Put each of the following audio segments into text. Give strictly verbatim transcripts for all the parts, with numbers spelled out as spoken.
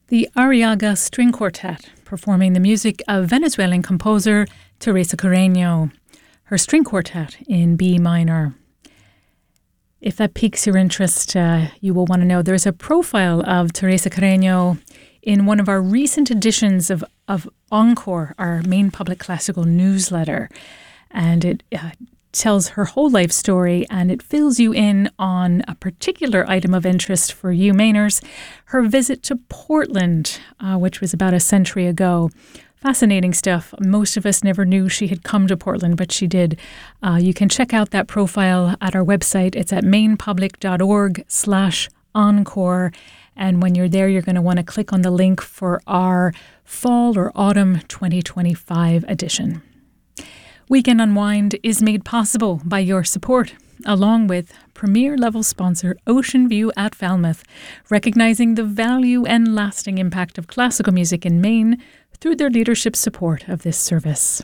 The Arriaga String Quartet, performing the music of Venezuelan composer Teresa Carreño, her string quartet in B minor. If that piques your interest, uh, you will want to know there's a profile of Teresa Carreño in one of our recent editions of, of Encore, our main public classical newsletter. And it uh, tells her whole life story, and it fills you in on a particular item of interest for you Mainers, her visit to Portland, uh, which was about a century ago. Fascinating stuff. Most of us never knew she had come to Portland, but she did. Uh, you can check out that profile at our website. It's at mainpublic.org slash encore. And when you're there, you're going to want to click on the link for our fall or autumn twenty twenty-five edition. Weekend Unwind is made possible by your support, along with premier level sponsor Ocean View at Falmouth, recognizing the value and lasting impact of classical music in Maine through their leadership support of this service.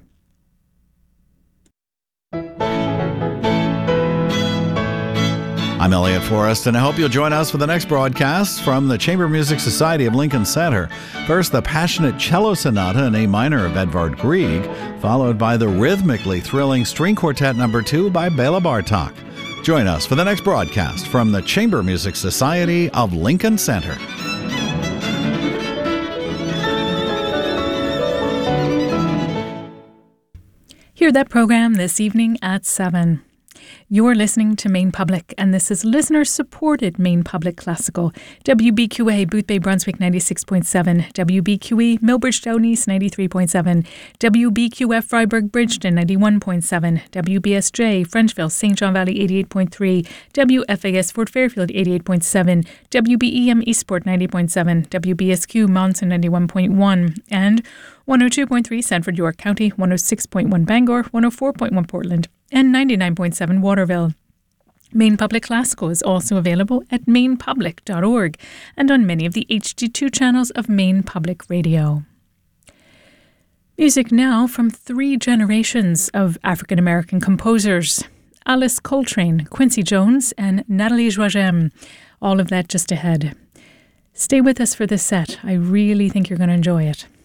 I'm Elliot Forrest, and I hope you'll join us for the next broadcast from the Chamber Music Society of Lincoln Center. First, the passionate cello sonata in A minor of Edvard Grieg, followed by the rhythmically thrilling string quartet number two by Bela Bartok. Join us for the next broadcast from the Chamber Music Society of Lincoln Center. Hear that program this evening at seven. You're listening to Maine Public, and this is listener-supported Maine Public Classical. W B Q A, Boothbay, Brunswick, ninety-six point seven. W B Q E, Millbridge, Down East, ninety-three point seven. W B Q F, Freiburg, Bridgeton, ninety-one point seven. W B S J, Frenchville, Saint John Valley, eighty-eight point three. W F A S, Fort Fairfield, eighty-eight point seven. W B E M, Eastport, ninety point seven. W B S Q, Monson, ninety-one point one. And one oh two point three, Sanford, York County, one oh six point one, Bangor, one oh four point one, Portland, and ninety-nine point seven, Waterville. Maine Public Classical is also available at maine public dot org and on many of the H D two channels of Maine Public Radio. Music now from three generations of African-American composers: Alice Coltrane, Quincy Jones, and Nathalie Joachim. All of that just ahead. Stay with us for this set. I really think you're going to enjoy it.